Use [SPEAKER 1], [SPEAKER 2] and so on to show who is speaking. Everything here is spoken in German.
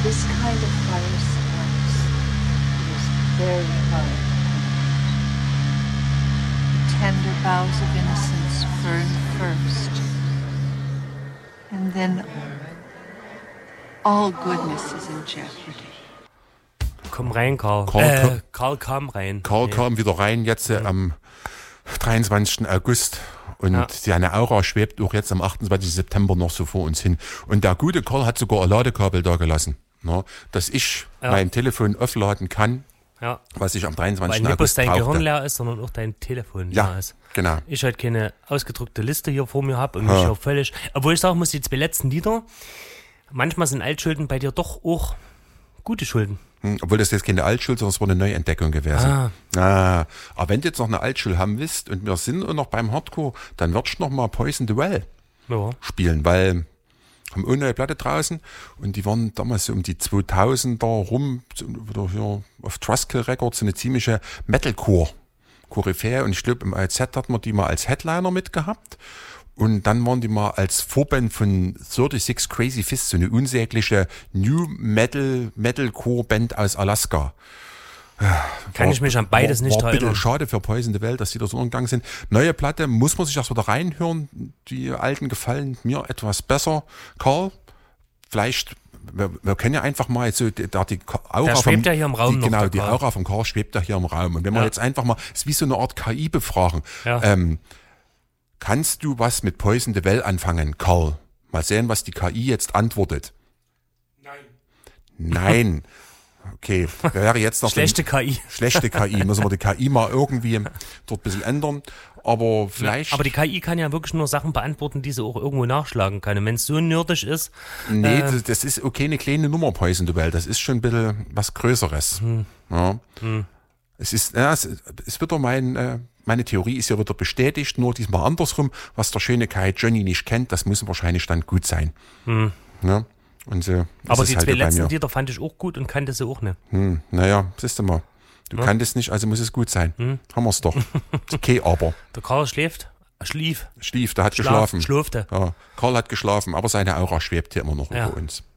[SPEAKER 1] this kind of fire sparks, it is very hard to quench. The tender boughs of innocence burn first, and then all goodness is in jeopardy.
[SPEAKER 2] Komm rein, Karl. Karl kam rein.
[SPEAKER 3] Karl kam wieder rein, jetzt am 23. August. Und seine Aura schwebt auch jetzt am 28. September noch so vor uns hin. Und der gute Karl hat sogar ein Ladekabel da gelassen, ne, dass ich mein Telefon aufladen kann, was ich am 23.
[SPEAKER 2] Weil
[SPEAKER 3] August
[SPEAKER 2] nicht bloß dein
[SPEAKER 3] brauchte.
[SPEAKER 2] Gehirn leer ist, sondern auch dein Telefon leer ist.
[SPEAKER 3] Genau.
[SPEAKER 2] Ich halt keine ausgedruckte Liste hier vor mir habe und mich auch völlig... Obwohl ich sagen muss, die zwei letzten Lieder, manchmal sind Altschulden bei dir doch auch gute Schulden.
[SPEAKER 3] Obwohl das jetzt keine Altschuld, sondern es war eine Neuentdeckung gewesen. Aber wenn du jetzt noch eine Altschuld haben willst und wir sind noch beim Hardcore, dann würdest du noch mal Poison the Well spielen, weil haben eine neue Platte draußen und die waren damals so um die 2000er rum, oder hier auf Trustkill Records, so eine ziemliche Metalcore-Koryphäe und ich glaube im AZ hat man die mal als Headliner mitgehabt. Und dann waren die mal als Vorband von 36 Crazy Fists, so eine unsägliche New Metalcore Band aus Alaska.
[SPEAKER 2] Kann ich mich an beides nicht
[SPEAKER 3] erinnern.
[SPEAKER 2] erinnern.
[SPEAKER 3] Schade für Poison the Well, dass die da so umgegangen sind. Neue Platte, muss man sich erst wieder reinhören. Die alten gefallen mir etwas besser. Karl, vielleicht, wir können ja einfach mal so, die Aura
[SPEAKER 2] der schwebt ja hier im Raum
[SPEAKER 3] Genau, die Aura vom Karl schwebt ja hier im Raum. Und wenn wir jetzt einfach mal, es ist wie so eine Art KI befragen. Kannst du was mit Poison the Well anfangen, Karl? Mal sehen, was die KI jetzt antwortet. Nein. Okay, wäre jetzt noch
[SPEAKER 2] schlechte KI.
[SPEAKER 3] Schlechte KI. Müssen wir die KI mal irgendwie dort ein bisschen ändern. Aber vielleicht...
[SPEAKER 2] Aber die KI kann ja wirklich nur Sachen beantworten, die sie auch irgendwo nachschlagen kann. Und wenn es so nerdig ist...
[SPEAKER 3] Nee, das ist okay, eine kleine Nummer, Poison the Well. Das ist schon ein bisschen was Größeres. Ja. Es ist, es wird doch meine Theorie ist ja wieder bestätigt, nur diesmal andersrum. Was der schöne Kai Johnny nicht kennt, das muss wahrscheinlich dann gut sein. Ja? Und so
[SPEAKER 2] aber die
[SPEAKER 3] halt
[SPEAKER 2] zwei letzten Lieder fand ich auch gut und kannte sie auch nicht.
[SPEAKER 3] Naja, siehst du mal. Du kanntest nicht, also muss es gut sein. Haben wir's doch. Okay, aber.
[SPEAKER 2] Der Karl schlief,
[SPEAKER 3] der hat geschlafen.
[SPEAKER 2] Schlurfte.
[SPEAKER 3] Ja, Karl hat geschlafen, aber seine Aura schwebt hier immer noch über uns.